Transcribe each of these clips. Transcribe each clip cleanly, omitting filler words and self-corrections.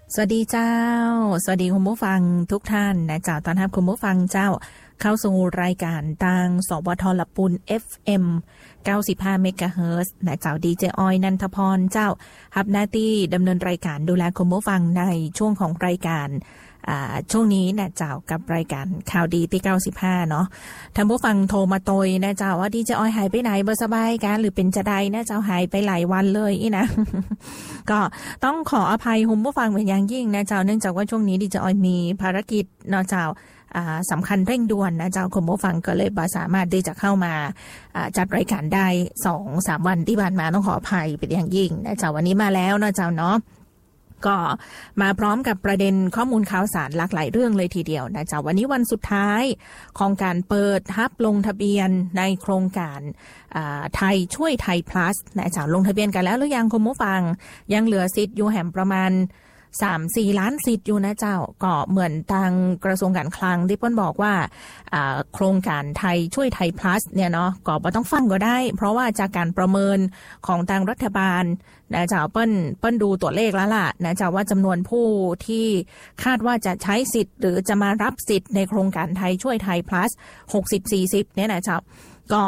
สวัสดีเจ้าสวัสดีคุณผู้ฟังทุกท่านนะเจ้าตอนรับคุณผู้ฟังเจ้าเข้าสู่รายการทางสวทลปุณ FM 95 เมกะเฮิรตซ์นะเจ้าดีเจออยนันทพรเจ้ารับหน้าที่ดำเนินรายการดูแลคุณผู้ฟังในช่วงของรายการช่วงนี้นะเจ้ากับรายการข่าวดีที่95เนาะท่านผู้ฟังโทรมาตยนะเจ้าว่าดีเจออยหายไปไหนบ่สบายกันหรือเป็นจะใดนะเจ้าหายไปหลายวันเลยนะ ก็ต้องขออภัยคุณผู้ฟังเป็นอย่างยิ่งนะเจ้าเนื่องจากว่าช่วงนี้ดีเจออยมีภารกิจเนาะเจ้าสำคัญเร่งด่วนนะเจ้าคุณผู้ฟังก็เลยบ่สามารถที่จะเข้ามาจัดรายการได้ 2-3 วันที่ผ่านมาต้องขออภัยเป็นอย่างยิ่งนะเจ้าวันนี้มาแล้วนะเจ้าเนาะก็มาพร้อมกับประเด็นข้อมูลข่าวสารหลากหลายเรื่องเลยทีเดียวนะจ๊ะวันนี้วันสุดท้ายของการเปิดฮับลงทะเบียนในโครงการไทยช่วยไทย plus นะจ๊ะลงทะเบียนกันแล้วหรือยังคุณผู้ฟังยังเหลือสิทธิ์อยู่แหมประมาณ 3-4 ล้านสิทธิ์อยู่นะเจ้าก็เหมือนทางกระทรวงการคลังที่เปิ้ลบอกว่าโครงการไทยช่วยไทย plus เนี่ยเนาะก็บ่ต้องฟังก็ได้เพราะว่าจากการประเมินของทางรัฐบาลนะเจ้าเปิ้ลดูตัวเลขแล้วล่ะนะเจ้าว่าจำนวนผู้ที่คาดว่าจะใช้สิทธิ์หรือจะมารับสิทธิ์ในโครงการไทยช่วยไทย plus 60-40เนี่ยนะเจ้าก็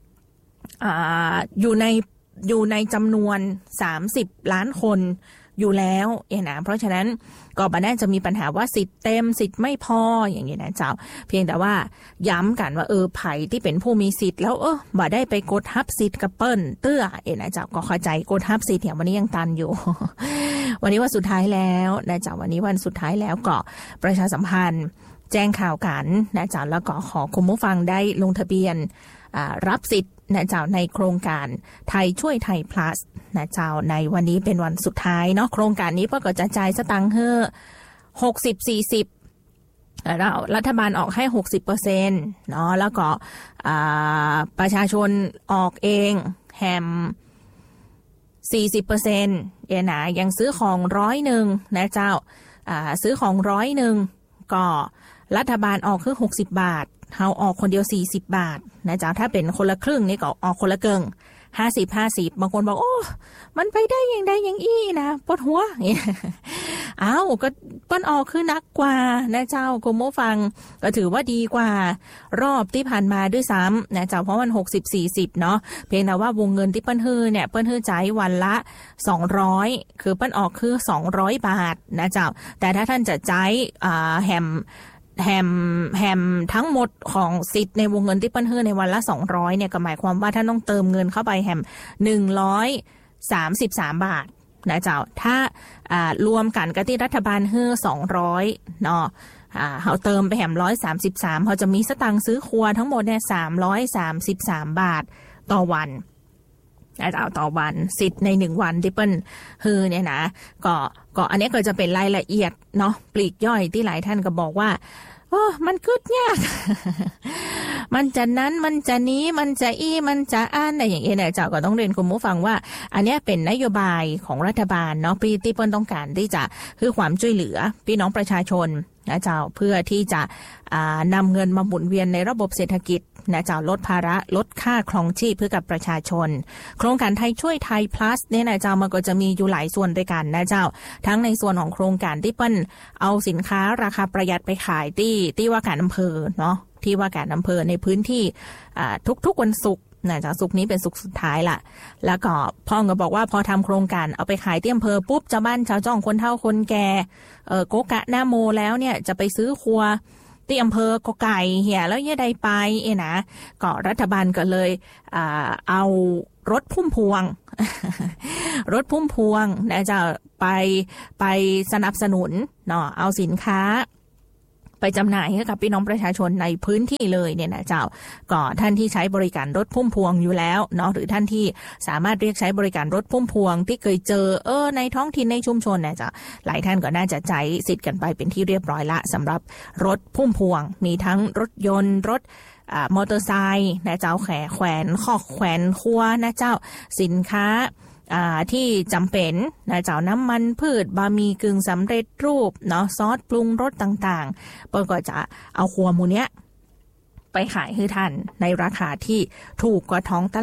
อยู่ในจำนวน30ล้านคนอยู่แล้วนะเพราะฉะนั้นก็บ่น่าจะมีปัญหาว่าสิทธิ์เต็มสิทธิ์ไม่พออย่างนี้นะเจ้าเพียงแต่ว่าย้ำกันว่าไผ่ที่เป็นผู้มีสิทธิ์แล้วบ่ได้ไปกดทับสิทธิ์กับเปิ้ลเตื้อนะเจ้าก็เข้าใจกดทับสิทธิ์เนี่ยวันนี้ยังตันอยู่ วันนี้วันสุดท้ายแล้วนะเจ้าวันนี้วันสุดท้ายแล้วก็ประชาสัมพันธ์แจ้งข่าวกันนะเจ้าแล้วก็ขอคุณผู้ฟังได้ลงทะเบียนรับสิทธิ์นะเจ้าในโครงการไทยช่วยไทย plus นะเจ้าในวันนี้เป็นวันสุดท้ายเนาะโครงการนี้ก็กระจายสตังค์ให้60-40เรารัฐบาลออกให้ 60% เนาะแล้วก็ประชาชนออกเองแฮม 40% นะยังซื้อของ100นะเจ้าซื้อของ100ก็รัฐบาลออกคือ60 บาทเฮาออกคนเดียว40 บาทนะจ๊ะถ้าเป็นคนละครึ่งนี่ก็ออกคนละเกิง50-50บางคนบอกโอ้มันไปได้อย่างใดอย่างอี้นะปวดหัวอ้าวก็ป้นออกคือนักกว่านะเจ้าคุณผู้ฟังก็ถือว่าดีกว่ารอบที่ผ่านมาด้วยซ้ำนะเจ้าเพราะมัน60-40เนาะเพียงแต่ว่าวงเงินที่เปิ้นฮื้อเนี่ยเปิ้นฮื้อจ่ายวันละ200คือเปิ้นออกคือ200 บาทนะเจ้าแต่ถ้าท่านจะจ่ายแฮมทั้งหมดของสิทธิ์ในวงเงินที่เปิ้นฮื้อในวันละ200เนี่ยก็หมายความว่าท่านต้องเติมเงินเข้าไปแฮม133 บาทนะเจ้าถ้ารวมกันกับที่รัฐบาลฮื้อ200เนาะเขาเติมไปแฮม133เขาจะมีสตางค์ซื้อครัวทั้งหมดเนี่ย333 บาทต่อวันต่อวันสิทธิ์ใน1วันที่เปิ้ลฮือเนี่ยนะก็อันนี้ก็จะเป็นรายละเอียดเนาะปลีกย่อยที่หลายท่านก็บอกว่ามันกึดยาก มันจะนั้นมันจะนี้มันจะมันจะอะไรอย่างเงี้ยเจ้าก็ต้องเรียนคุณผู้ฟังว่าอันนี้เป็นนโยบายของรัฐบาลเนาะที่เปิ้ลต้องการที่จะคือความช่วยเหลือพี่น้องประชาชนนะเจ้าเพื่อที่จะนำเงินมาหมุนเวียนในระบบเศรษฐกิจนะเจ้าลดภาระลดค่าครองชีพเพื่อกับประชาชนโครงการไทยช่วยไทย plus เนี่ยนะเจ้ามันก็จะมีอยู่หลายส่วนด้วยกันนะเจ้าทั้งในส่วนของโครงการที่เปิ้ลเอาสินค้าราคาประหยัดไปขายที่ว่าการอำเภอเนาะที่ว่าการอำเภอในพื้นที่ทุกวันศุกร์นะจ๊ะศุกร์นี้เป็นศุกร์สุดท้ายล่ะแล้วก็พ่อก็บอกว่าพอทำโครงการเอาไปขายที่อำเภอปุ๊บชาวบ้านชาวจ้องคนเฒ่าคนแก่โกกะหน้าโมแล้วเนี่ยจะไปซื้อครัวที่อำเภอก็ไก่เหี่ยแล้วยังได้ไปนะก็รัฐบาลก็เลยเอารถพุ่มพวง รถพุ่มพวงนะจะไปสนับสนุนเนาะเอาสินค้าไปจำหน่ายให้กับพี่น้องประชาชนในพื้นที่เลยเนี่ยนะเจ้าก็ท่านที่ใช้บริการรถพุ่มพวงอยู่แล้วเนาะหรือท่านที่สามารถเรียกใช้บริการรถพุ่มพวงที่เคยเจอในท้องถิ่นในชุมชนนะจ้ะหลายท่านก็น่าจะใช้สิทธิ์กันไปเป็นที่เรียบร้อยละสำหรับรถพุ่มพวงมีทั้งรถยนต์รถมอเตอร์ไซค์นะเจ้าแขวนคอกแขวนครัวนะเจ้าสินค้าที่จำเป็นนะเจ้าน้ำมันพืชบะหมี่กึ่งสำเร็จรูปเนาะซอสปรุงรสต่างๆเปิ้ลก็จะเอาครัวหมู่เนี้ยไปขายให้ท่านในราคาที่ถูกกว่าท้องตลาด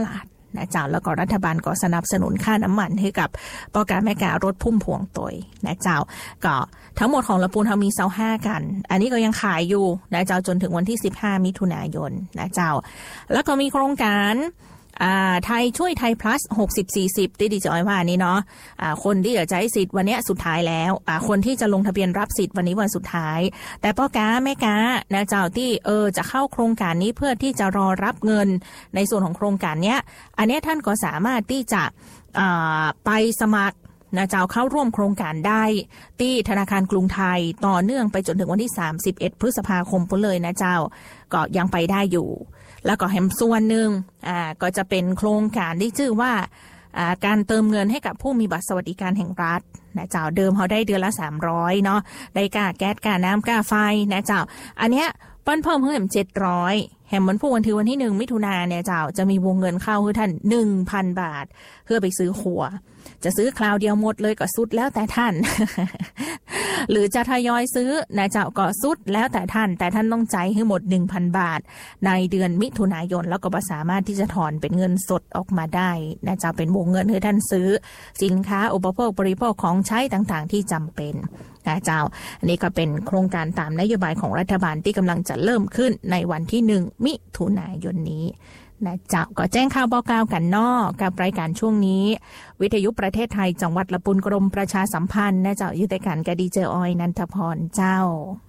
นะเจ้าแล้วก็รัฐบาลก็สนับสนุนค่าน้ำมันให้กับพ่อค้าแม่ค้ารถพุ่มพวงตัวนะเจ้าก็ทั้งหมดของละปูนเรามี25กันอันนี้ก็ยังขายอยู่นะเจ้าจนถึงวันที่15มิถุนายนนะเจ้าแล้วก็มีโครงการไทยช่วยไทย plus 60-40ที่ดิจะอ้อยว่านี้เนาะคนที่จะใช้สิทธิ์วันนี้สุดท้ายแล้วคนที่จะลงทะเบียนรับสิทธิ์วันนี้วันสุดท้ายแต่พ่อค้าแม่ค้านะเจ้าที่จะเข้าโครงการนี้เพื่อที่จะรอรับเงินในส่วนของโครงการเนี้ยอันนี้ท่านก็สามารถที่จะไปสมัครนะเจ้าเข้าร่วมโครงการได้ที่ธนาคารกรุงไทยต่อเนื่องไปจนถึงวันที่31พฤษภาคมพุ่นเลยนะเจ้าก็ยังไปได้อยู่แล้วก็แฮมส่วนหนึ่งก็จะเป็นโครงการที่ชื่อว่าการเติมเงินให้กับผู้มีบัตรสวัสดิการแห่งรัฐนะเจ้าเดิมเขาได้เดือนละ300เนาะได้ค่าแก๊สค่าน้ำค่าไฟนะเจ้าอันเนี้ยเพิ่มให้700แฮมมันผู้วันที่1มิถุนายนเนี่ยเจ้าจะมีวงเงินเข้าให้ท่าน 1,000 บาทเพื่อไปซื้อขัวจะซื้อคราวเดียวหมดเลยก็สุดแล้วแต่ท่าน หรือจะทยอยซื้อนะเจ้าก็สุดแล้วแต่ท่านต้องจ่ายให้หมด 1,000 บาทในเดือนมิถุนายนแล้วก็สามารถที่จะถอนเป็นเงินสดออกมาได้นะเจ้าเป็นวงเงินให้ท่านซื้อสินค้าอุปโภคบริโภคของใช้ต่างๆที่จำเป็นนะเจ้าอันนี้ก็เป็นโครงการตามนโยบายของรัฐบาลที่กำลังจะเริ่มขึ้นในวันที่1มิถุนายนนี้นะเจ้าก็แจ้งข่าวบอกกล่าวกันนอกกับรายการช่วงนี้วิทยุประเทศไทยจังหวัดละปุนกรมประชาสัมพันธ์นะเจ้ายุติการกดีเจออยนันทพรเจ้า